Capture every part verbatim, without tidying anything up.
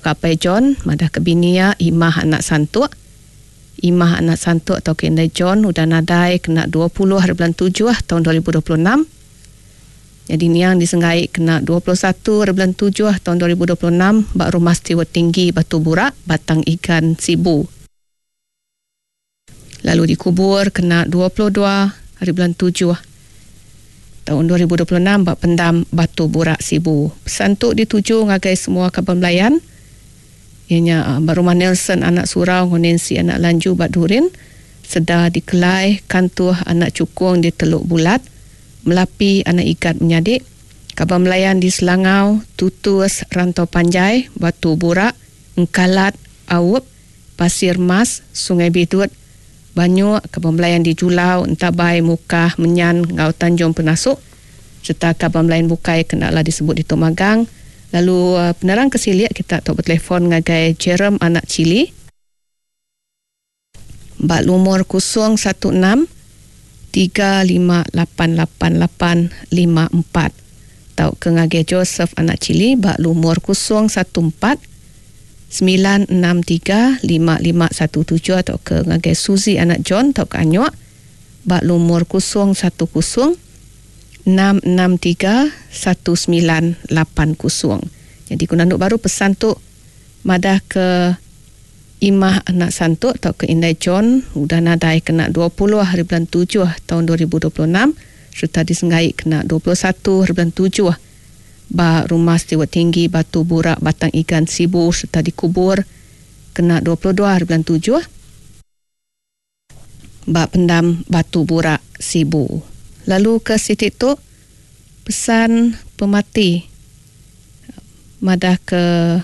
kapai John madah kebinia imah anak santuk. Imah anak santuk atau kendai John udah nadai kena dua puluh hari bulan tujuh tahun dua ribu dua puluh enam. Jadi niang disenggai kena dua puluh satu hari bulan tujuh tahun dua ribu dua puluh enam bak rumah Stewart Tinggi Batu Burak Batang Ikan Sibu. Lalu dikubur kena dua puluh dua hari bulan tujuh tahun dua ribu dua puluh enam bak Pendam Batu Burak Sibu. Pesan tu dituju ngagai semua kabar melayan. Ianya Mbak Rumah Nelson anak surau, Nancy anak Lanju Bak Durin, Sedar di Kelai, Kantuh anak Cukung di Teluk Bulat, Melapi anak Ikat Menyadik, kabar melayan di Selangau, Tutus Rantau Panjai, Batu Burak, Engkalat, Awup, Pasir Mas, Sungai Bidut, Banyuk, kabar melayan di Julau, Entabai, Mukah, Menyan, Ngau Tanjung Penasuk, serta kabar melayan Bukai kenaklah disebut di Tok Magang. Lalu uh, penerang kesiliak kita tok bertelefon ngagai Jerem anak Cili. Bak lumur kosong satu enam tiga lima lapan lapan lapan lima empat. Tau ke ngagai Joseph anak Cili bak lumur kosong satu empat sembilan enam tiga lima lima satu tujuh atau ke ngagai Suzy anak John tau ke Anyuak bak lumur kosong satu kosong enam enam tiga satu sembilan lapan kosong. Jadi guna nuk baru pesan tu madah ke Imah anak santuk atau ke Indai John udah nadai kena dua puluh hari bulan tujuh tahun dua ribu dua puluh enam serta disenggai kena dua puluh satu hari bulan tujuh ba rumah Stewart Tinggi Batu Burak Batang Ikan Sibu serta dikubur kena dua puluh dua hari bulan tujuh ba Pendam Batu Burak Sibu. Lalu ke Siti tu pesan pemati madah ke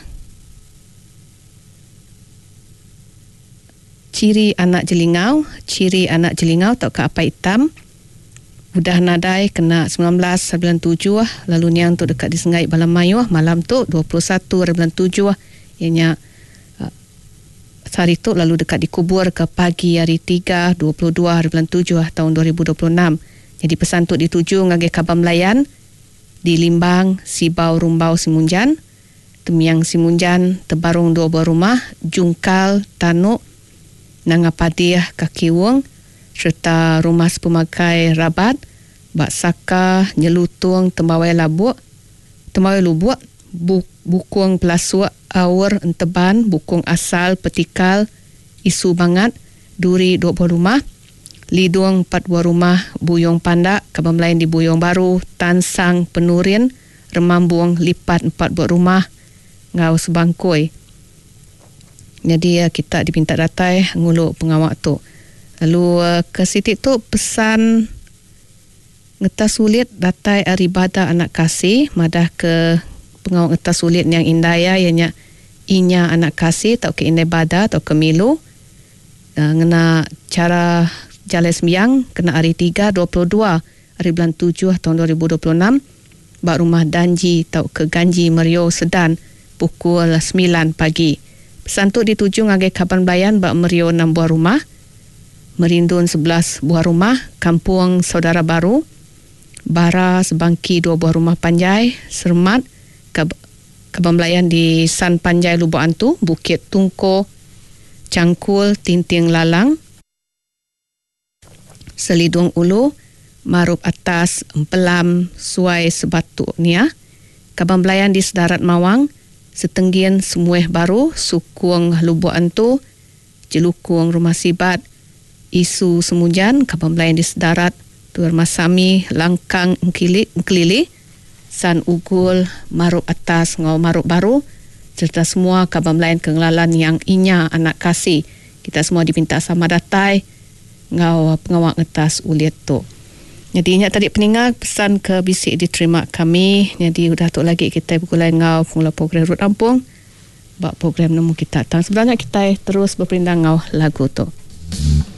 Ciri anak Jelingau, Ciri anak Jelingau tak ke Apa Hitam. Udah nadai kena sembilan belas hari bulan tujuh lalu niang tu dekat disenggai Balam Mayuh malam tu dua puluh satu hari bulan tujuh ianya uh, hari tu lalu dekat dikubur ke pagi hari tiga dua puluh dua hari bulan tujuh tahun dua ribu dua puluh enam. Jadi pesan tu dituju ngagai kabar melayan di Limbang, Sibau, Rumbau, Simunjan, Temiang Simunjan, Tebarung dua buah rumah, Jungkal, Tanuk, Nangapadiah, Kakiwung, serta Rumah Sepemakai Rabat, Bak Saka, Nyelutung, Tembawai Labuk, Tembawai Lubuk, Buk, Bukung Pelasuk, Awur, Enteban, Bukung Asal, Petikal, Isu Bangat, Duri dua buah rumah, Lidung empat buah rumah, Buyong Pandak, kabar melayan di Buyong Baru, Tansang, Penurin, Remambung, Lipat empat buah rumah, Ngau Sebangkoi. Jadi kita dipinta datai nguluk pengawak tu. Lalu ke Siti tu pesan ngetas sulit datai aribada anak kasih madah ke pengawak ngetas sulit yang indaya ianya inya anak kasih atau ke indai bada atau ke milu. Ngena cara Jalan Sembiang kena hari tiga dua puluh dua hari bulan tujuh tahun dua ribu dua puluh enam bak rumah Danji tau ke Ganji Merio Sedan pukul sembilan pagi. Pesan tu dituju ngagai Kaban Bayan bak Merio enam buah rumah, Merindun sebelas buah rumah, Kampung Saudara Baru, Bara Sebangki dua buah rumah Panjai, Sermat, Kaban Bayan di San Panjai Lubuk Antu, Bukit Tungko, Cangkul, Tinting Lalang, Selidung Ulu, Marup Atas, Empelam, Suai Sebatu Nia, Kaban Belayan di Sedarat Mawang, Setenggian Semueh Baru, Sukung Lubuk Antu, Jelukung Rumah Sibat, Isu Semujan, Kaban Belayan di Sedarat, Tuar Masami, Langkang Engkili, Engkelili, San Ugul, Marup Atas, Ngau Marup Baru, serta semua Kaban Belayan Kengelalan yang inya anak kasih. Kita semua dipinta sama datai ngau pengawak ngetas uliat tu. Jadi ingat tadi peninggal pesan ke bisik diterima kami. Jadi udah tu lagi kita bergulai ngau pengula program Rut Ampung bak program nemu kita. Sebenarnya kita terus berpindah ngau lagu tu.